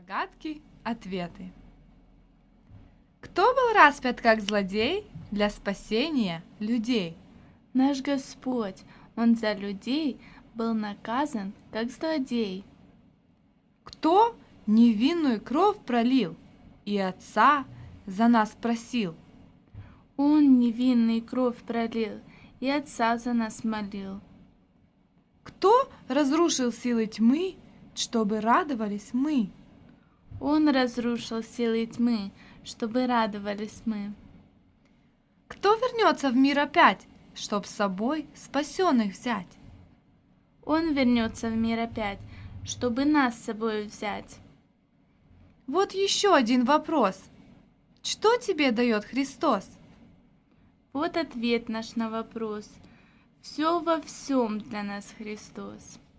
Загадки, ответы. Кто был распят как злодей для спасения людей? Наш Господь, Он за людей был наказан, как злодей. Кто невинную кровь пролил и Отца за нас просил? Он невинный кровь пролил и Отца за нас молил. Кто разрушил силы тьмы, чтобы радовались мы? Он разрушил силы тьмы, чтобы радовались мы. Кто вернется в мир опять, чтоб с собой спасенных взять? Он вернется в мир опять, чтобы нас с собой взять. Вот еще один вопрос. Что тебе дает Христос? Вот ответ наш на вопрос. Все во всем для нас Христос.